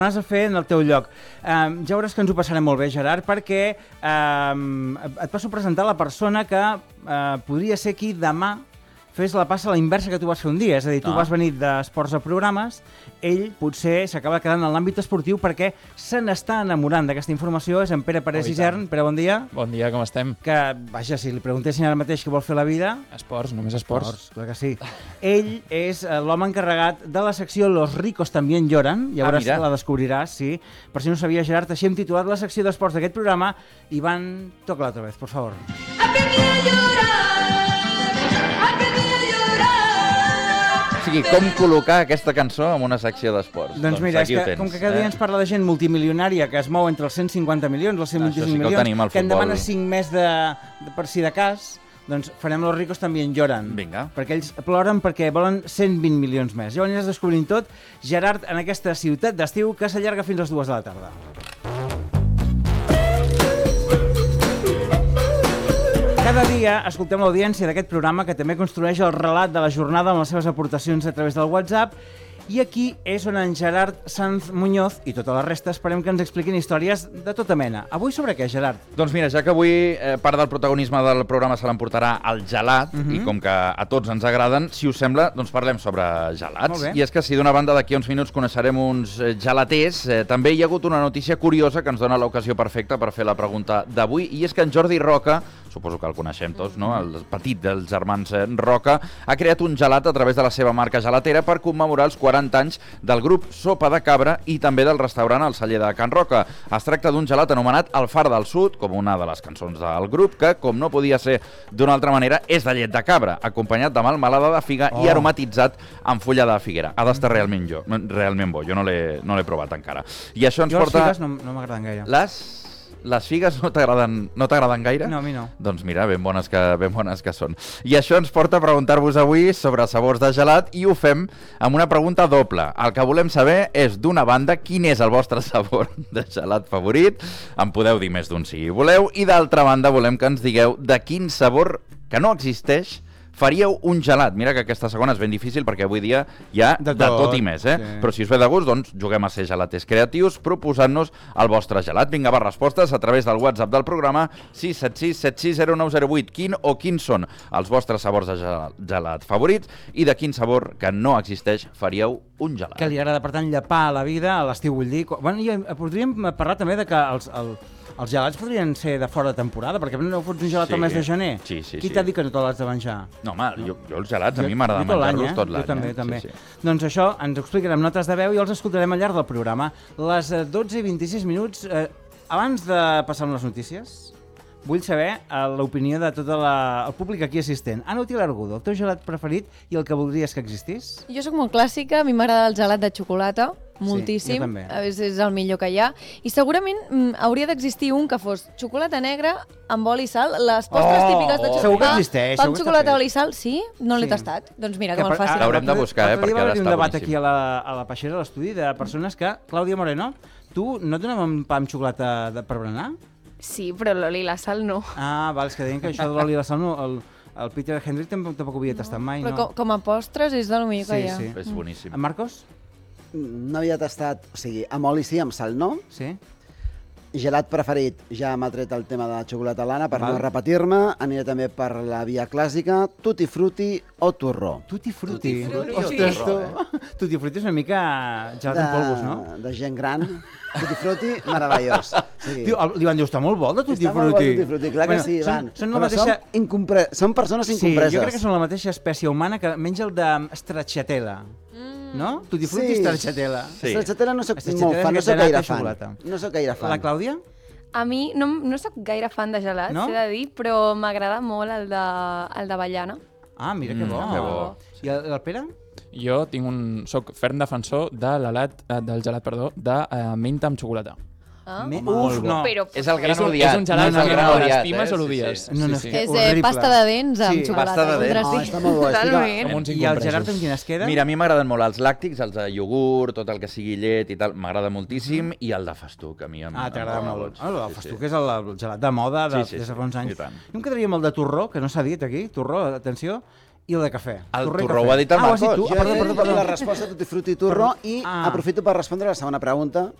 has de fer en el teu lloc. Ja veuràs que ens ho passarem molt bé, Gerard, perquè et passo a presentar la persona que podria ser qui demà fes la passa a la inversa que tu vas fer un dia. És a dir, tu vas venir d'esports a programes, ell potser s'acaba quedant en l'àmbit esportiu perquè se n'està enamorant d'aquesta informació. És en Pere Parés Isern. Pere, bon dia. Bon dia, com estem? Que, vaja, si li preguntessin ara mateix què vol fer a la vida... Esports, només esports. Clar que sí. Ell és l'home encarregat de la secció Los ricos también lloran. Ja veuràs que la descobriràs, sí. Per si no sabia, Gerard, així hem titulat la secció d'esports d'aquest programa. Ivan, toca-la otra vez, por favor. O sigui, com col·locar aquesta cançó en una secció d'esports? Doncs mira, és que, com que cada dia ens parla de gent multimilionària que es mou entre els 150 milions, els 125 milions, que en demana 5 més per si de cas, doncs farem Los ricos también lloran. Vinga. Perquè ells ploren perquè volen 120 milions més. Ja ho aniràs descobrint tot, Gerard, en aquesta ciutat d'estiu que s'allarga fins a les 2 de la tarda. Cada dia escoltem l'audiència d'aquest programa que també construeix el relat de la jornada amb les seves aportacions a través del WhatsApp, i aquí és on en Gerard Sanz Muñoz i tota la resta esperem que ens expliquin històries de tota mena. Avui sobre què, Gerard? Doncs mira, ja que avui part del protagonisme del programa se l'emportarà el gelat, i com que a tots ens agraden, si us sembla, doncs parlem sobre gelats. I és que si d'una banda d'aquí a uns minuts coneixerem uns gelaters, també hi ha hagut una notícia curiosa que ens dona l'ocasió perfecta per fer la pregunta d'avui, i és que en Jordi Roca, suposo que el coneixem tots, no? El petit dels germans Roca, ha creat un gelat a través de la seva marca gelatera per commemorar els 40 anys del grup Sopa de Cabra i també del restaurant El Celler de Can Roca. Es tracta d'un gelat anomenat El Far del Sud, com una de les cançons del grup, que, com no podia ser d'una altra manera, és de llet de cabra, acompanyat de melmelada de figa i aromatitzat amb fulla de figuera. Ha d'estar realment bo, jo no l'he provat encara. I això ens porta... Les figues no m'agraden gaire. Les figues no t'agraden gaire? No, a mi no. Doncs mira, ben bones que són. I això ens porta a preguntar-vos avui sobre sabors de gelat, i ho fem amb una pregunta doble. El que volem saber és, d'una banda, quin és el vostre sabor de gelat favorit. En podeu dir més d'un si voleu. I d'altra banda, volem que ens digueu de quin sabor que no existeix faríeu un gelat. Mira que aquesta segona és ben difícil perquè avui dia hi ha de tot i més, eh? Sí. Però si us ve de gust, doncs juguem a ser gelaters creatius proposant-nos el vostre gelat. Vinga, va, respostes a través del WhatsApp del programa 676 760908. Quins són els vostres sabors de gelat favorits i de quin sabor que no existeix faríeu un gelat? Que li agrada, per tant, llepar a la vida, a l'estiu, vull dir. Bueno, podríem parlar també de que els gelats podrien ser de fora de temporada, perquè no fots un gelat al mes de gener. Sí. Qui t'ha dit que no te l'has de menjar? No, home, jo els gelats a mi m'agrada menjar-los tot l'any. Jo també. Doncs això ens ho expliquen amb notes de veu i els escoltarem al llarg del programa. Les 12:26 minuts, abans de passar amb les notícies, vull saber l'opinió de tot el públic aquí assistent. Ana Util Argudo, el teu gelat preferit i el que voldries que existís? Jo sóc molt clàssica, a mi m'agrada el gelat de xocolata, moltíssim, sí, jo també. És el millor que hi ha, i segurament hauria d'existir un que fos xocolata negra amb oli i sal, les postres típiques de xocolata. Segur que existeix. Pa amb xocolata, oli i sal, sí? No l'he tastat. Doncs mira, que me'l faci. L'haurem de buscar, perquè ha d'estar boníssim. Va haver un debat aquí a la Peixera, a l'estudi, de persones que... Clàudia Moreno, tu no et donaven pa amb xocolata per berenar? Sí, però l'oli i la sal no. Ah, val, és que deien que això de l'oli i la sal no... El Peter Hendrick tampoc ho havia tastat mai, no? Però com a postres és del millor que hi ha. Sí. És boníssim. En Marcos? No havia tastat, o sigui, amb oli sí, amb sal no. Sí. Gelat preferit, ja m'ha tret el tema de la xocolata lana, per no repetir-me, aniré també per la via clàssica, tutti frutti o torró. Tutti frutti. Ostres, tu. Tutti frutti és una mica gelat en polvos, no? De gent gran. Tutti frutti, meravellós. Sí. L'Ivan diu, està molt bo de tutti frutti. Està molt bo tutti frutti, clar que sí, Ivan. Són persones incompreses. Sí, jo crec que són la mateixa espècie humana que menja el de stracciatella. No? Tutti frutti, stracciatella. Stracciatella no soc molt fan, no soc gaire fan. No soc gaire fan. La Clàudia? A mi no soc gaire fan de gelats, he de dir, però m'agrada molt el d'avellana. Ah, mira que bo. I el Pere? Jo soc ferm defensor de del gelat de menta amb xocolata. Uf, no. És el gran odiat. És un gelat que l'estimes o l'odies. És pasta de dents amb xocolata. Pasta de dents. Està molt bo. I el Gerard amb quin es queda? Mira, a mi m'agraden molt els làctics, els de iogurt, tot el que sigui llet i tal, m'agrada moltíssim, i el de festuc, a mi t'agrada molt. El festuc és el gelat de moda des de fa uns anys. Jo em quedaria amb el de torró, que no s'ha dit aquí, torró, atenció, i el de cafè. El turró ho ha dit el Marcos. Jo he dit la resposta tutti frutti turró i aprofito per respondre la segona pregunta,